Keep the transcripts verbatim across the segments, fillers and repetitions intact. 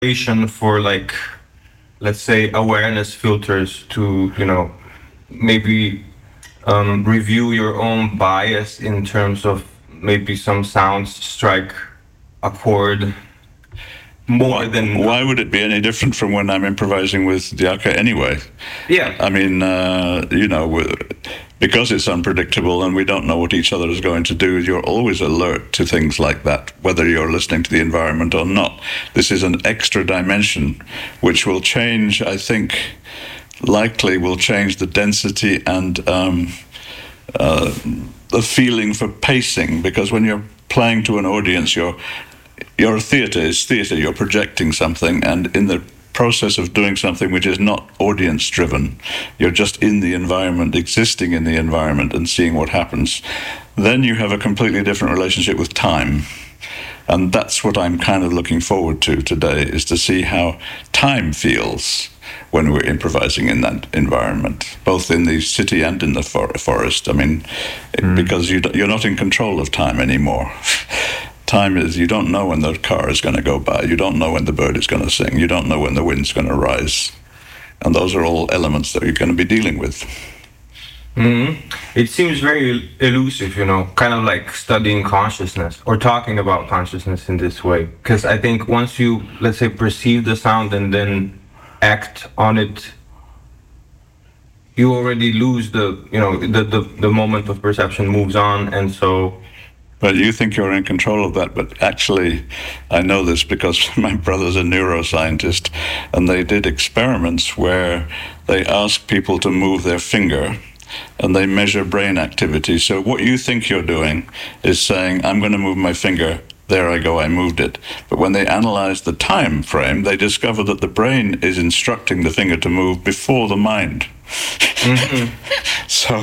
preparation for like, let's say, awareness filters to, you know, maybe um, review your own bias in terms of maybe some sounds strike a chord more Why, than why would it be any different from when I'm improvising with Diaka anyway? yeah. I mean, uh, you know, w- because it's unpredictable and we don't know what each other is going to do, you're always alert to things like that, whether you're listening to the environment or not. This is an extra dimension which will change, I think, likely will change the density and um, uh, the feeling for pacing, because when you're playing to an audience, you're your theatre is theatre, you're projecting something, and in the process of doing something which is not audience driven, you're just in the environment, existing in the environment and seeing what happens, then you have a completely different relationship with time. And that's what I'm kind of looking forward to today, is to see how time feels when we're improvising in that environment, both in the city and in the for- forest. I mean, mm. because you you're not in control of time anymore. Time is, you don't know when the car is going to go by, you don't know when the bird is going to sing, you don't know when the wind's going to rise. And those are all elements that you're going to be dealing with. Mm-hmm. It seems very elusive, you know, kind of like studying consciousness or talking about consciousness in this way. Because I think once you, let's say, perceive the sound and then act on it, you already lose the, you know, the, the, the moment of perception moves on. And so... Well, you think you're in control of that, but actually, I know this because my brother's a neuroscientist, and they did experiments where they asked people to move their finger, and they measure brain activity. So what you think you're doing is saying, I'm going to move my finger, there I go, I moved it. But when they analyzed the time frame, they discovered that the brain is instructing the finger to move before the mind. Mm-hmm. so,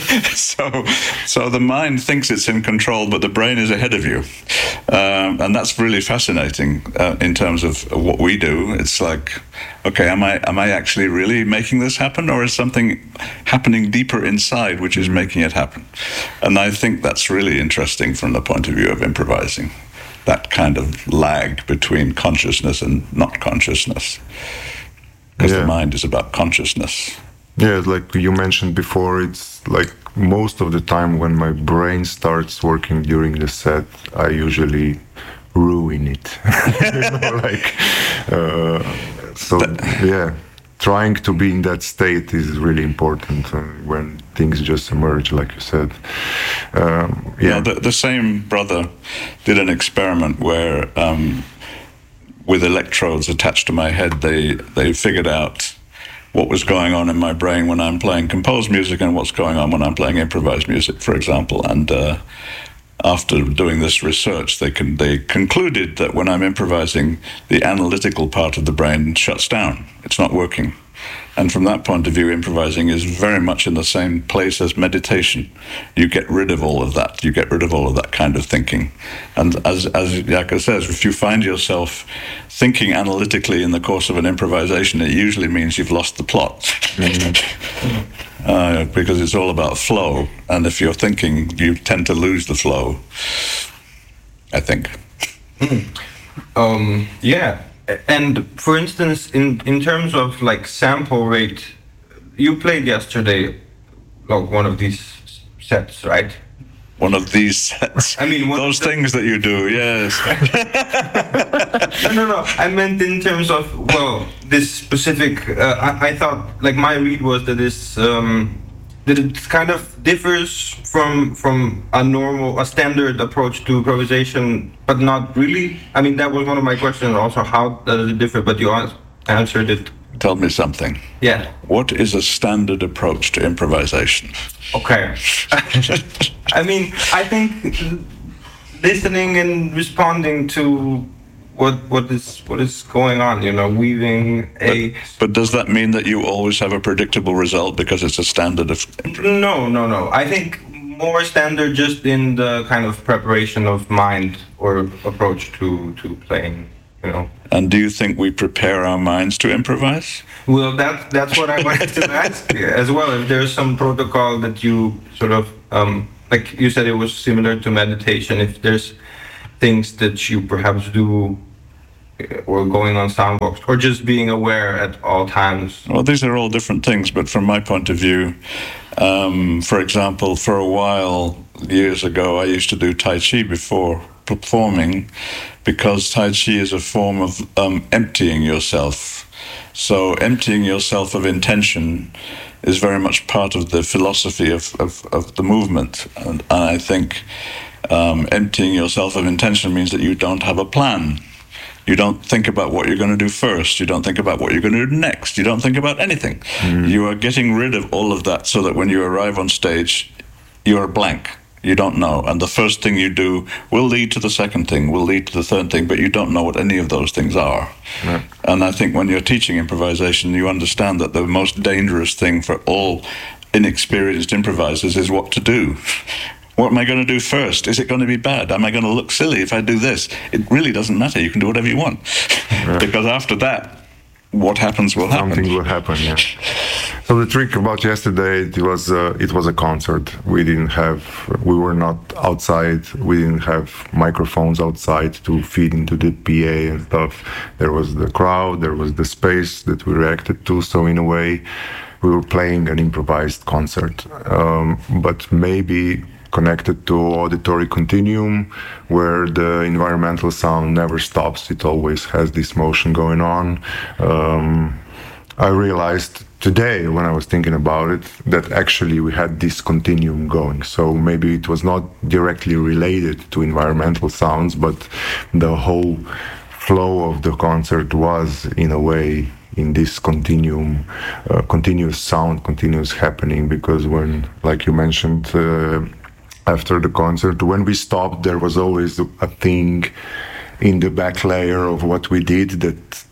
so, so the mind thinks it's in control, but the brain is ahead of you, um, and that's really fascinating uh, in terms of what we do. It's like, okay, am I am I actually really making this happen, or is something happening deeper inside which is making it happen? And I think that's really interesting from the point of view of improvising, that kind of lag between consciousness and not consciousness, because yeah. the mind is about consciousness. Yeah, like you mentioned before, it's like most of the time when my brain starts working during the set, I usually ruin it. you know, like, uh, so yeah, trying to be in that state is really important uh, when things just emerge, like you said. Um, yeah, yeah the, the same brother did an experiment where, um, with electrodes attached to my head, they they figured out what was going on in my brain when I'm playing composed music and what's going on when I'm playing improvised music, for example. And uh, after doing this research, they can, they concluded that when I'm improvising, the analytical part of the brain shuts down. It's not working. And from that point of view, improvising is very much in the same place as meditation. You get rid of all of that. You get rid of all of that kind of thinking. And as as Diaka says, if you find yourself thinking analytically in the course of an improvisation, it usually means you've lost the plot. Mm-hmm. uh, because it's all about flow. And if you're thinking, you tend to lose the flow, I think. um, yeah. And for instance, in, in terms of like sample rate, you played yesterday, like one of these sets, right? One of these sets. I mean, those the... things that you do, yes. no, no, no. I meant in terms of, well, this specific. Uh, I, I thought, like, my read was that this um, that it kind of differs from from a normal, a standard approach to improvisation, but not really. I mean, that was one of my questions also. How does it differ? But you answered it. Tell me something. Yeah. What is a standard approach to improvisation? Okay. I mean, I think listening and responding to what what is what is going on, you know, weaving a... But, but does that mean that you always have a predictable result because it's a standard of... No, no, no. I think more standard just in the kind of preparation of mind or approach to, to playing, you know. And do you think we prepare our minds to improvise? Well, that, that's what I wanted to ask as well. If there's some protocol that you sort of, um, like you said, it was similar to meditation. If there's things that you perhaps do or going on soundbox, or just being aware at all times? Well, these are all different things, but from my point of view, um, for example, for a while, years ago, I used to do Tai Chi before performing, because Tai Chi is a form of um, emptying yourself. So emptying yourself of intention is very much part of the philosophy of, of, of the movement. And, and I think um, emptying yourself of intention means that you don't have a plan. You don't think about what you're going to do first. You don't think about what you're going to do next. You don't think about anything. Mm. You are getting rid of all of that so that when you arrive on stage, you are blank. You don't know. And the first thing you do will lead to the second thing, will lead to the third thing, but you don't know what any of those things are. Right. And I think when you're teaching improvisation, you understand that the most dangerous thing for all inexperienced improvisers is what to do. What am I going to do first? Is it going to be bad? Am I going to look silly if I do this? It really doesn't matter. You can do whatever you want. Right. Because after that, what happens will happen. Something will happen, yeah. So the trick about yesterday, it was uh, it was a concert. We didn't have, we were not outside. We didn't have microphones outside to feed into the P A and stuff. There was the crowd, there was the space that we reacted to. So in a way, we were playing an improvised concert. Um, but maybe connected to auditory continuum, where the environmental sound never stops. It always has this motion going on. Um, I realized today, when I was thinking about it, that actually we had this continuum going. So maybe it was not directly related to environmental sounds, but the whole flow of the concert was, in a way, in this continuum, uh, continuous sound, continuous happening. Because when, like you mentioned, uh, after the concert, when we stopped, there was always a thing in the back layer of what we did that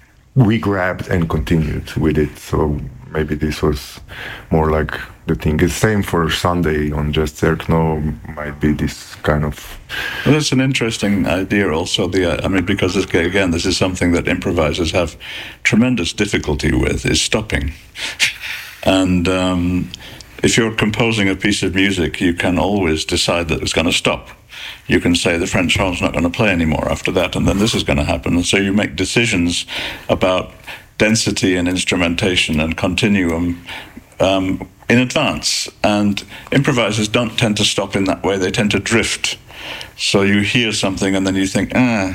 we grabbed and continued with it. So maybe this was more like the thing. The same for Sunday on Just Cerkno, might be this kind of... Well, that's an interesting idea also. The I mean, because this, again, this is something that improvisers have tremendous difficulty with, is stopping. And... Um, if you're composing a piece of music, you can always decide that it's going to stop. You can say the French horn's not going to play anymore after that, and then this is going to happen. And so you make decisions about density and instrumentation and continuum um, in advance. And improvisers don't tend to stop in that way. They tend to drift. So you hear something and then you think, ah,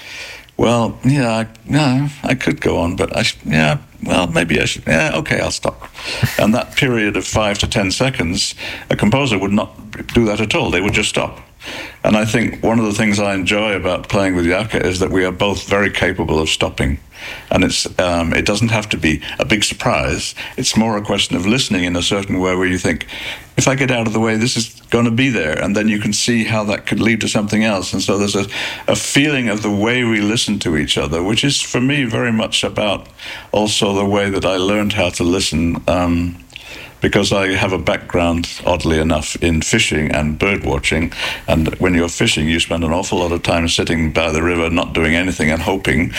well, yeah, I, no, I could go on, but I, sh- yeah, well, maybe I should, yeah, okay, I'll stop. And that period of five to ten seconds, a composer would not do that at all. They would just stop. And I think one of the things I enjoy about playing with Jacke is that we are both very capable of stopping. And it's um, it doesn't have to be a big surprise. It's more a question of listening in a certain way where you think, if I get out of the way, this is going to be there. And then you can see how that could lead to something else. And so there's a, a feeling of the way we listen to each other, which is for me very much about also the way that I learned how to listen. Um, Because I have a background, oddly enough, in fishing and bird watching. And when you're fishing, you spend an awful lot of time sitting by the river, not doing anything and hoping.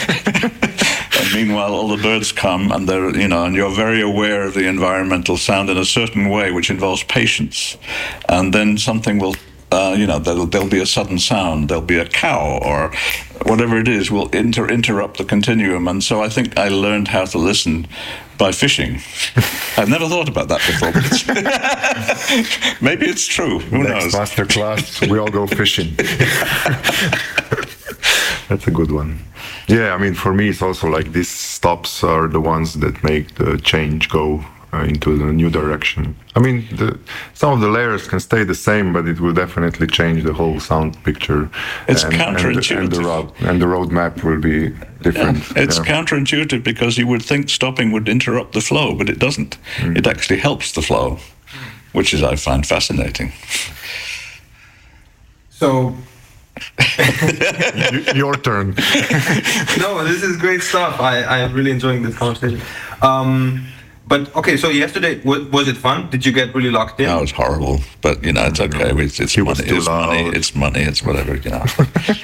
And meanwhile, all the birds come, and they're, you know, and you're very aware of the environmental sound in a certain way, which involves patience. And then something will, uh, you know, there'll, there'll be a sudden sound. There'll be a cow or whatever it is will inter- interrupt the continuum. And so I think I learned how to listen by fishing. I've never thought about that before, but it's maybe it's true. Who Next knows? master class, we all go fishing. That's a good one. Yeah, I mean, for me, it's also like these stops are the ones that make the change go uh, into the new direction. I mean, the, some of the layers can stay the same, but it will definitely change the whole sound picture. It's and, counterintuitive. And the, and, the road, and the roadmap will be different. Yeah, it's yeah. counterintuitive because you would think stopping would interrupt the flow, but it doesn't. Mm. It actually helps the flow, which is, I find, fascinating. So... Your turn. No, this is great stuff. I, I'm really enjoying this conversation. Um, but okay, so yesterday, w- was it fun? Did you get really locked in? No, it was horrible, but you know, it's okay. It's, it's money. It's loud. money. It's money. It's whatever. You know.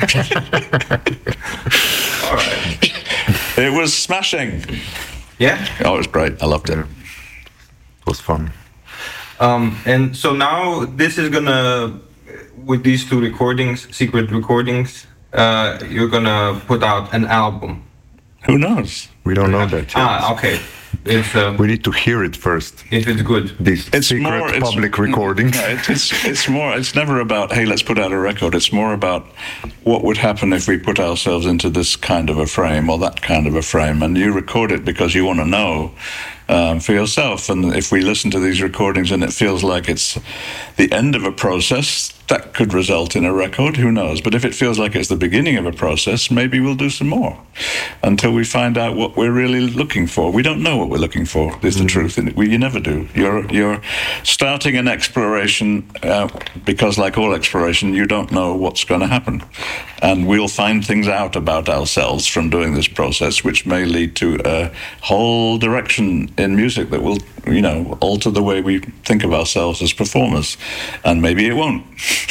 All right. It was smashing. Yeah. Oh, it was great. I loved it. Yeah. It was fun. Um, and so now this is gonna, with these two recordings, secret recordings, uh, you're gonna put out an album? Who knows? We don't know that yet. Ah, okay. It's uh, We need to hear it first. if it's good. This It's secret more it's, public recording. No, it's, it's it's more. It's never about hey, let's put out a record. It's more about what would happen if we put ourselves into this kind of a frame or that kind of a frame, and you record it because you want to know um, for yourself. And if we listen to these recordings and it feels like it's the end of a process, that could result in a record. Who knows? But if it feels like it's the beginning of a process, maybe we'll do some more until we find out what we're really looking for. We don't know what we're looking for. Is the truth. And we, you never do. You're you're starting an exploration uh, because, like all exploration, you don't know what's going to happen, and we'll find things out about ourselves from doing this process, which may lead to a whole direction in music that will, you know, alter the way we think of ourselves as performers, and maybe it won't.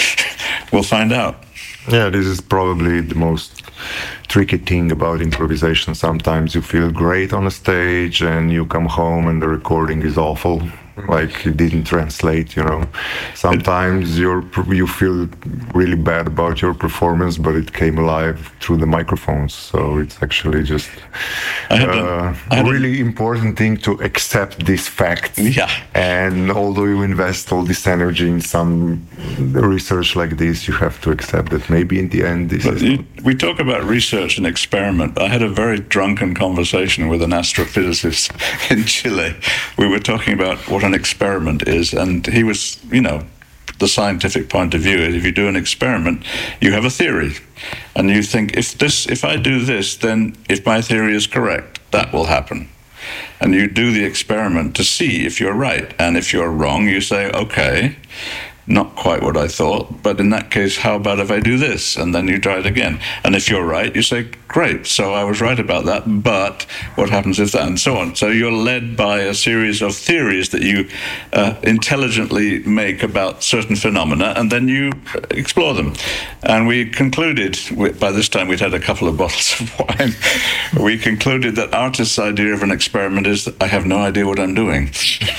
We'll find out. Yeah, this is probably the most tricky thing about improvisation. Sometimes you feel great on a stage and you come home and the recording is awful, like it didn't translate, you know. Sometimes you're, you feel really bad about your performance, but it came alive through the microphones. So it's actually just I had a a- I had a- really important thing to accept these facts. Yeah. And although you invest all this energy in some research like this, you have to accept that maybe in the end this But is you, we talk about research and experiment. I had a very drunken conversation with an astrophysicist in Chile. We were talking about what an experiment is, and he was, you know, the scientific point of view is if you do an experiment, you have a theory, and you think if this, if I do this, then if my theory is correct, that will happen. And you do the experiment to see if you're right, and if you're wrong, you say, okay, not quite what I thought, but in that case, how about if I do this? And then you try it again. And if you're right, you say, great, so I was right about that, but what happens if that, and so on. So you're led by a series of theories that you uh, intelligently make about certain phenomena, and then you explore them. And we concluded, by this time we'd had a couple of bottles of wine, we concluded that artists' idea of an experiment is, I have no idea what I'm doing.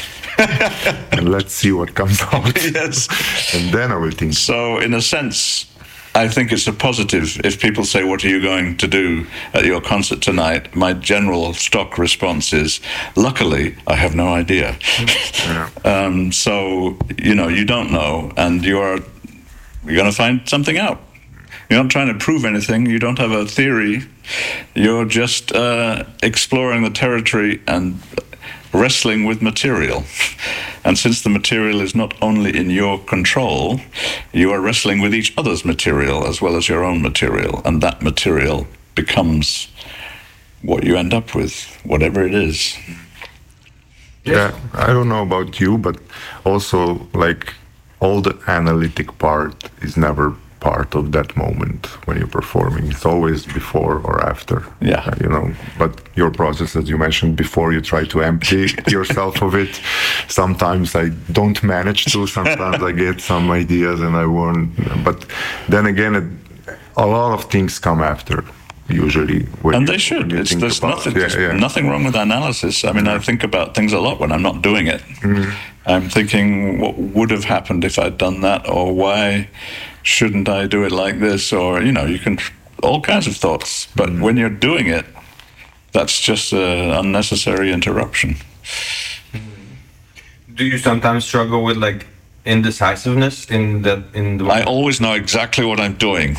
and let's see what comes out. Yes. And then I will think. So, in a sense, I think it's a positive if people say, what are you going to do at your concert tonight? My general stock response is, luckily, I have no idea. Yeah. um, so, you know, you don't know, and you're, you're going to find something out. You're not trying to prove anything. You don't have a theory. You're just uh, exploring the territory and wrestling with material. And since the material is not only in your control, you are wrestling with each other's material as well as your own material. And that material becomes what you end up with, whatever it is. Yeah, I don't know about you, but also like all the analytic part is never part of that moment when you're performing. It's always before or after. Yeah. Uh, you know, but your process, as you mentioned before, you try to empty yourself of it. Sometimes I don't manage to, sometimes I get some ideas and I won't. But then again, it, a lot of things come after. Usually, when and you, they should. when you It's, think there's about- nothing, yeah, there's yeah. nothing wrong with analysis. I mean, I think about things a lot when I'm not doing it. Mm-hmm. I'm thinking, what would have happened if I'd done that, or why shouldn't I do it like this, or you know, you can all kinds of thoughts. But Mm-hmm. when you're doing it, that's just an unnecessary interruption. Do you sometimes struggle with like indecisiveness in the in the? I always know exactly what I'm doing.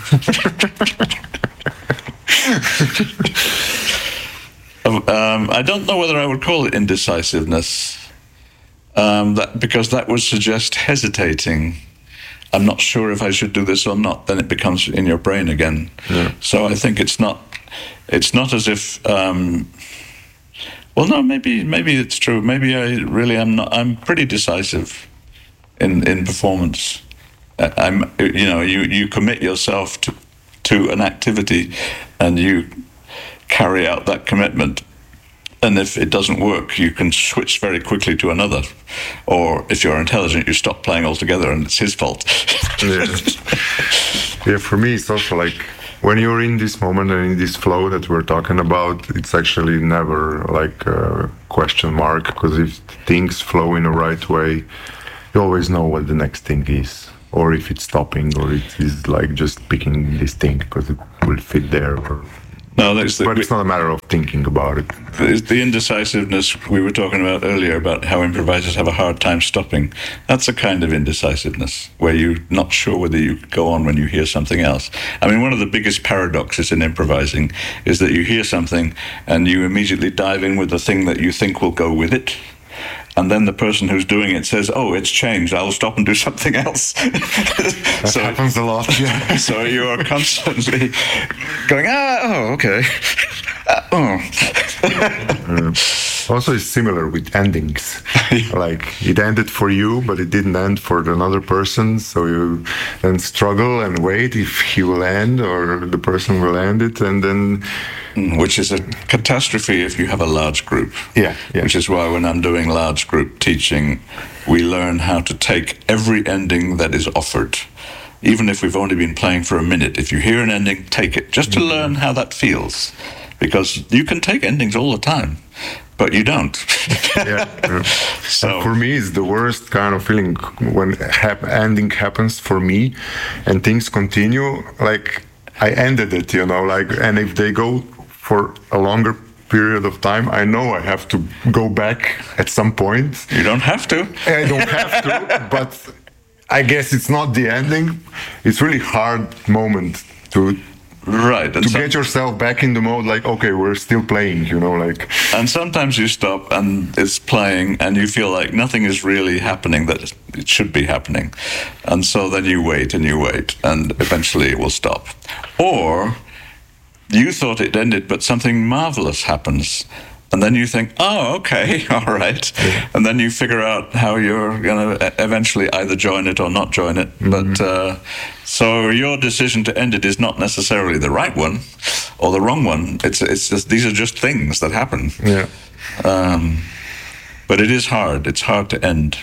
um, I don't know whether I would call it indecisiveness, um, that, because that would suggest hesitating. I'm not sure if I should do this or not. Then it becomes in your brain again. Yeah. So I think it's not. It's not as if. Um, well, no, maybe maybe it's true. Maybe I really am not. I'm pretty decisive in in performance. I- I'm. You know, you you commit yourself to to an activity, and you carry out that commitment. And if it doesn't work, you can switch very quickly to another. Or if you're intelligent, you stop playing altogether, and it's his fault. Yeah. Yeah, for me, it's also like when you're in this moment and in this flow that we're talking about, it's actually never like a question mark, because if things flow in the right way, you always know what the next thing is. or if it's stopping, or it is like just picking this thing because it will fit there. Or, no, that's the, but it's not a matter of thinking about it. The, the indecisiveness we were talking about earlier, about how improvisers have a hard time stopping, that's a kind of indecisiveness where you're not sure whether you go on when you hear something else. I mean, one of the biggest paradoxes in improvising is that you hear something and you immediately dive in with the thing that you think will go with it. And then the person who's doing it says, oh, it's changed, I'll stop and do something else. That so, happens a lot, yeah. So you're constantly going, ah, oh, okay. Uh, oh. uh, also, it's similar with endings. Like, it ended for you, but it didn't end for another person. So you then struggle and wait if he will end or the person will end it. And then... Which is a catastrophe if you have a large group. Yeah, yeah. Which is why when I'm doing large group teaching, we learn how to take every ending that is offered. Even if we've only been playing for a minute, if you hear an ending, take it, just to mm-hmm. learn how that feels. Because you can take endings all the time, but you don't. yeah. yeah. So for me, it's the worst kind of feeling when hap- ending happens for me and things continue. Like, I ended it, you know, like, and if they go for a longer period of time, I know I have to go back at some point. You don't have to. I don't have to, but I guess it's not the ending. It's really hard moment to right to some, get yourself back in the mode, like, okay, we're still playing, you know, like. And sometimes you stop and it's playing and you feel like nothing is really happening that it should be happening. And so then you wait and you wait and eventually it will stop. Or you thought it ended, but something marvelous happens. And then you think, oh, okay, all right. Yeah. And then you figure out how you're going to eventually either join it or not join it. Mm-hmm. But uh, so your decision to end it is not necessarily the right one or the wrong one. It's it's just these are just things that happen. Yeah. Um, but it is hard. It's hard to end.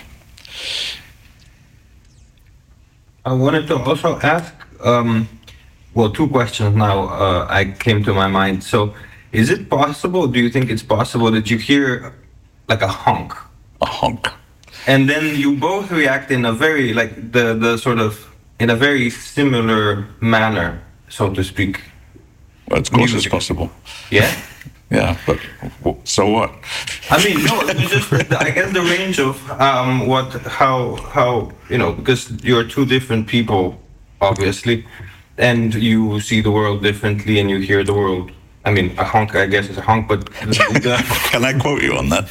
I wanted to also ask, um, well, two questions now uh, I came to my mind. So, is it possible, do you think it's possible that you hear like a honk? A honk. And then you both react in a very, like, the, the sort of, in a very similar manner, so to speak? Well, of course it's possible. Yeah? Yeah, but so what? I mean, no, it's just, I guess the range of um, what, how, how, you know, because you're two different people, obviously, and you see the world differently and you hear the world. I mean, a honk, I guess, is a honk, but... The, Can I quote you on that?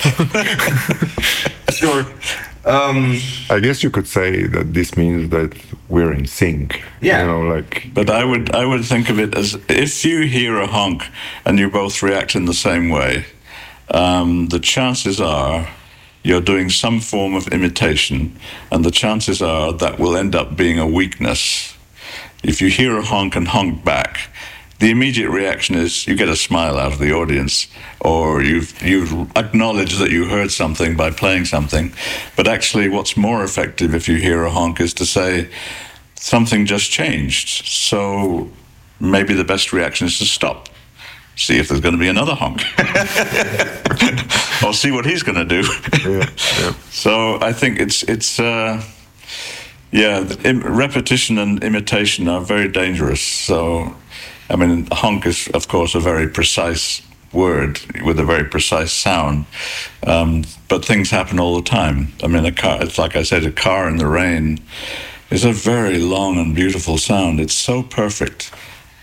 Sure. Um, I guess you could say that this means that we're in sync. Yeah. You know, like... But I would, I would think of it as if you hear a honk and you both react in the same way, um, the chances are you're doing some form of imitation, and the chances are that will end up being a weakness. If you hear a honk and honk back, the immediate reaction is you get a smile out of the audience, or you've, you've acknowledged that you heard something by playing something. But actually what's more effective if you hear a honk is to say, something just changed. So maybe the best reaction is to stop. See if there's going to be another honk. Or see what he's going to do. Yeah, yeah. So I think it's, it's uh, yeah, im- repetition and imitation are very dangerous. So... I mean, honk is, of course, a very precise word with a very precise sound, um, but things happen all the time. I mean, a car, it's like I said, a car in the rain is a very long and beautiful sound. It's so perfect.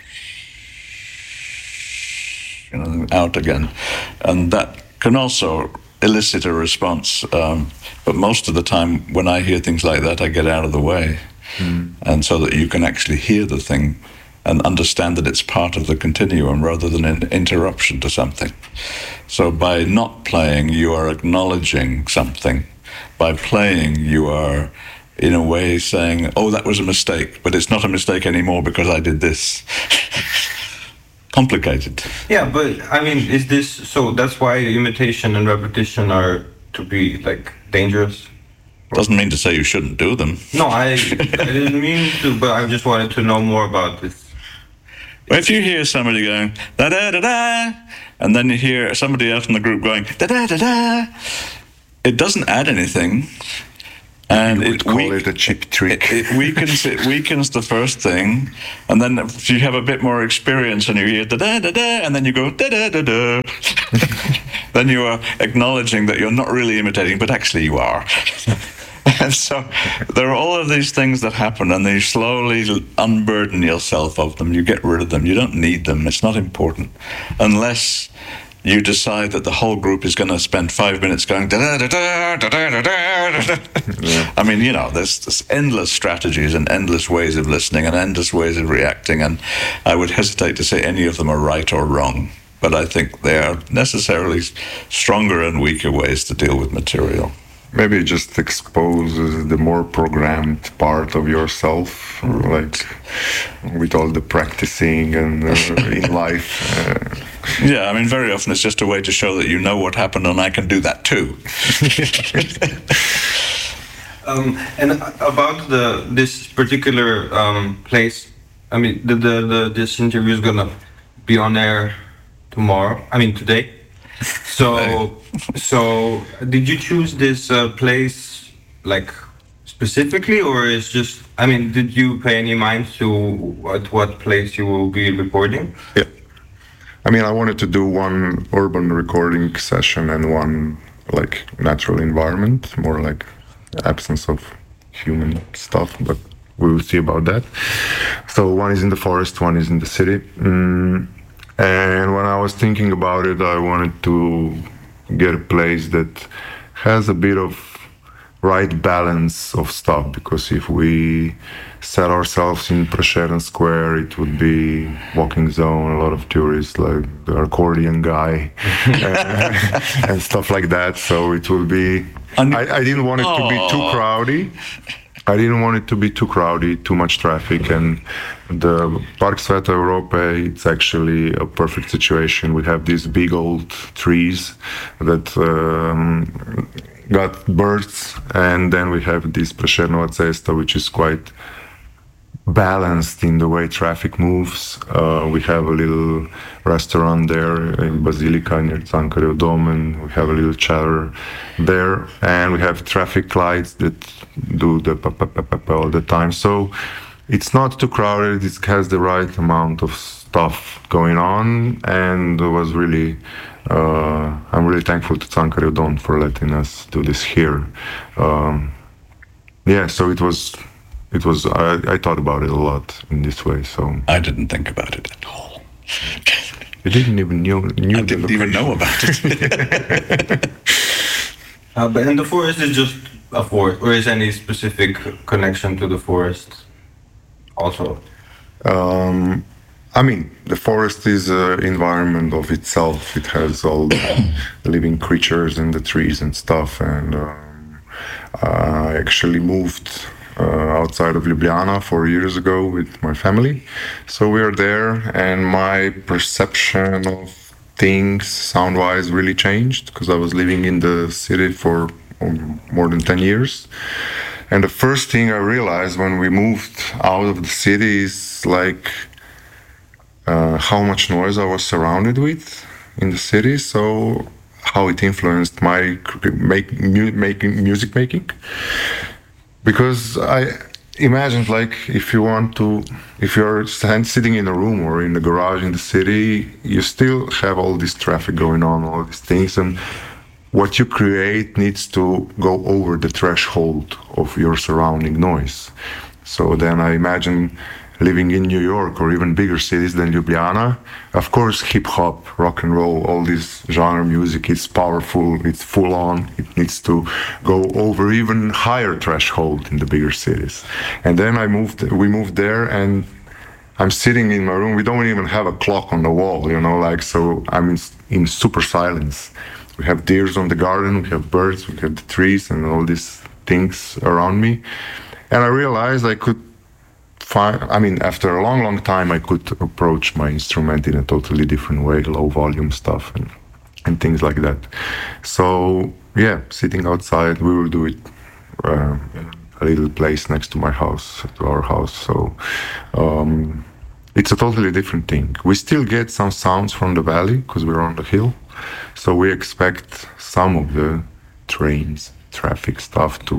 You know, out again. And that can also elicit a response. Um, but most of the time, when I hear things like that, I get out of the way. Mm. And so that you can actually hear the thing and understand that it's part of the continuum rather than an interruption to something. So by not playing, you are acknowledging something. By playing, you are, in a way, saying, oh, that was a mistake, but it's not a mistake anymore because I did this. Complicated. Yeah, but, I mean, is this... So that's why imitation and repetition are to be, like, dangerous? Doesn't mean to say you shouldn't do them. No, I, I didn't mean to, but I just wanted to know more about this. If you hear somebody going da da da da, and then you hear somebody else in the group going da da da da, it doesn't add anything. And you would it, call we, it a cheap trick. It, it weakens, it weakens the first thing, and then if you have a bit more experience and you hear da da da da, and then you go da da da da, then you are acknowledging that you're not really imitating, but actually you are. And so there are all of these things that happen, and you slowly unburden yourself of them. You get rid of them. You don't need them. It's not important, unless you decide that the whole group is going to spend five minutes going da da da da da da da. I mean, you know, there's, there's endless strategies and endless ways of listening and endless ways of reacting, and I would hesitate to say any of them are right or wrong. But I think they are necessarily stronger and weaker ways to deal with material. Maybe it just exposes the more programmed part of yourself, like with all the practicing and uh, in life. Uh, yeah, I mean, very often it's just a way to show that you know what happened and I can do that too. um, and about the this particular um, place, I mean, the, the, the this interview is gonna be on air tomorrow. I mean, today. So, so did you choose this uh, place like specifically, or is just? I mean, did you pay any mind to at what place you will be recording? Yeah, I mean, I wanted to do one urban recording session and one like natural environment, more like absence of human stuff, but we will see about that. So one is in the forest, one is in the city. Mm. And when I was thinking about it, I wanted to get a place that has a bit of right balance of stuff, because if we set ourselves in Prešeren Square, it would be walking zone, a lot of tourists, like the accordion guy and, and stuff like that. So it will be, I, I didn't want it to be too crowded. I didn't want it to be too crowded, too much traffic, and the Park Sveta Europe, it's actually a perfect situation. We have these big old trees that um, got birds, and then we have this Prešernova cesta, which is quite balanced in the way traffic moves. Uh, we have a little restaurant there in Basilica near Cankarjev Dom, and we have a little chatter there, and we have traffic lights that do the pa pa pa pa pa all the time. So it's not too crowded. It has the right amount of stuff going on, and it was really. Uh, I'm really thankful to Cankarjev Dom for letting us do this here. Um, yeah, so it was. It was. I, I thought about it a lot in this way. So I didn't think about it at all. You didn't even knew. knew I didn't even know about it. uh, but and the forest is just a forest, or is any specific connection to the forest also? Um, I mean, the forest is an environment of itself. It has all the living creatures and the trees and stuff. And um, I actually moved. Uh, outside of Ljubljana four years ago with my family. So we are there, and my perception of things sound-wise really changed, because I was living in the city for um, more than ten years. And the first thing I realized when we moved out of the city is like uh, how much noise I was surrounded with in the city. So how it influenced my make, mu- making music making. Because I imagined, like, if you want to, if you're stand, sitting in a room or in a garage in the city, you still have all this traffic going on, all these things, and what you create needs to go over the threshold of your surrounding noise. So then I imagine living in New York or even bigger cities than Ljubljana. Of course, hip hop, rock and roll, all this genre music is powerful, it's full on, it needs to go over even higher threshold in the bigger cities. And then I moved, we moved there, and I'm sitting in my room, we don't even have a clock on the wall, you know, like, so I'm in, in super silence. We have deers on the garden, we have birds, we have the trees and all these things around me. And I realized I could find, I mean, after a long, long time, I could approach my instrument in a totally different way, low volume stuff and, and things like that. So, yeah, sitting outside, we will do it uh, in a little place next to my house, to our house. So, um, it's a totally different thing. We still get some sounds from the valley because we're on the hill. So we expect some of the trains, traffic stuff to, to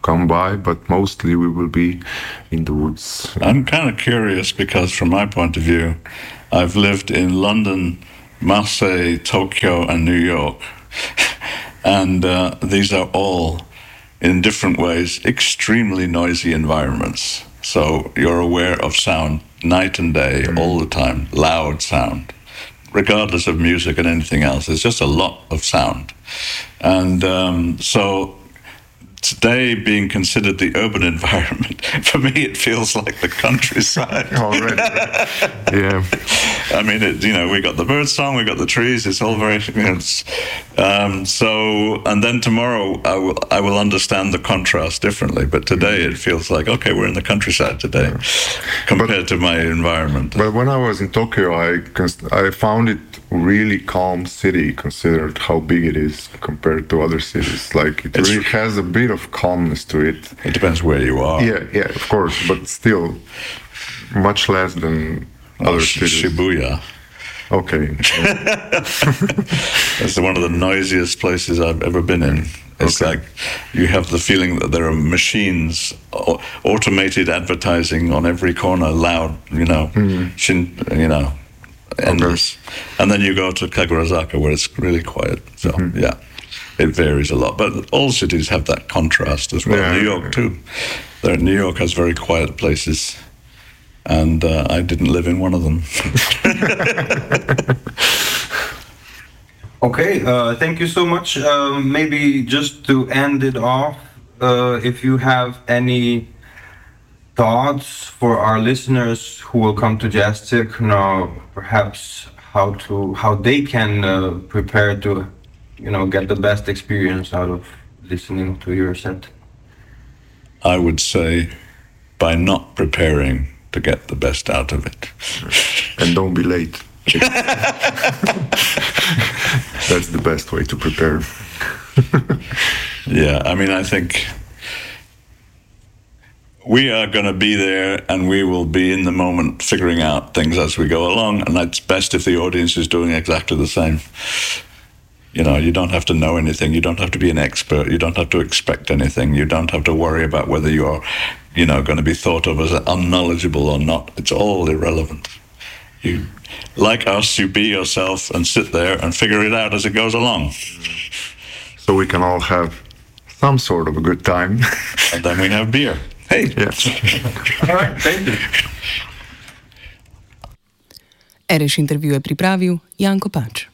come by, but mostly we will be in the woods. I'm kind of curious because from my point of view, I've lived in London, Marseille, Tokyo, and New York. And uh, these are all, in different ways, extremely noisy environments. So you're aware of sound night and day, mm. all the time, loud sound, regardless of music and anything else. There's just a lot of sound. And um, so today being considered the urban environment, for me it feels like the countryside. Already. Yeah. I mean, it, you know, we got the bird song, we got the trees, it's all very, you know, it's, um, so, and then tomorrow I will, I will understand the contrast differently, but today it feels like, okay, we're in the countryside today, yeah. compared but, to my environment. But when I was in Tokyo, I, I found it really calm city, considered how big it is compared to other cities. Like, it it's, really has a bit of calmness to it. It depends where you are. Yeah, yeah, of course, but still much less than other oh, cities. Shibuya. Okay. It's one of the noisiest places I've ever been in. It's okay. Like you have the feeling that there are machines, automated advertising on every corner, loud, you know, mm. shin, you know, endless. Okay. And then you go to Kagurazaka where it's really quiet. So, mm-hmm. yeah, it varies a lot. But all cities have that contrast as well. Yeah, New York, yeah. too. There, New York has very quiet places. And uh, I didn't live in one of them. Okay, uh, thank you so much. Um, maybe just to end it off, uh, if you have any thoughts for our listeners who will come to Jazztech now, perhaps how to how they can uh, prepare to, you know, get the best experience out of listening to your set. I would say by not preparing to get the best out of it. And don't be late. That's the best way to prepare. Yeah, I mean, I think we are going to be there and we will be in the moment figuring out things as we go along, and it's best if the audience is doing exactly the same. You know, you don't have to know anything. You don't have to be an expert. You don't have to expect anything. You don't have to worry about whether you're, you know, going to be thought of as unknowledgeable or not. It's all irrelevant. You, like us, you be yourself and sit there and figure it out as it goes along. So we can all have some sort of a good time. And then we have beer. Hey. Yes. All right, thank you. R Š intervju je pripravil Janko Pač.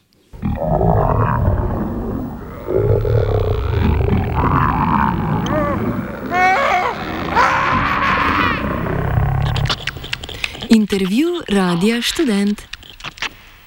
Intervju Radia Študent.